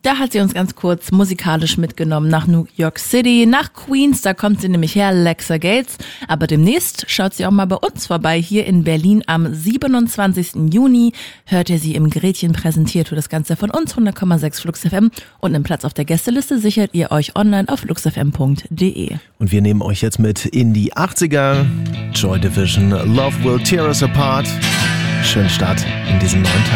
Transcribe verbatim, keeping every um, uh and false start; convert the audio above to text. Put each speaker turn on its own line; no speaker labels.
Da hat sie uns ganz kurz musikalisch mitgenommen nach New York City, nach Queens, da kommt sie nämlich her, Lexa Gates. Aber demnächst schaut sie auch mal bei uns vorbei, hier in Berlin am siebenundzwanzigsten Juni. Hört ihr sie im Gretchen präsentiert, für das Ganze von uns, hundert Komma sechs Flux F M. Und einen Platz auf der Gästeliste sichert ihr euch online auf flux f m punkt d e.
Und wir nehmen euch jetzt mit in die achtziger. Joy Division, Love Will Tear Us Apart. Schönen Start in diesen neuen Tag.